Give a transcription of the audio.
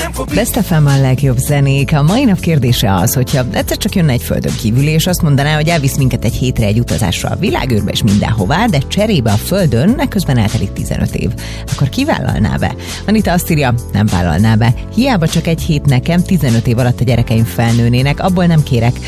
Best FM a legjobb zenék. A mai nap kérdése az, hogyha egyszer csak jönne egy földön kívüli, és azt mondaná, hogy elvisz minket egy hétre egy utazásra a világűrbe és mindenhová, de cserébe a földön ekközben eltelik 15 év. Akkor ki vállalná be? Anita azt írja, nem vállalná be. Hiába csak egy hét nekem, 15 év alatt a gyerekeim felnőnének, abból nem kérek.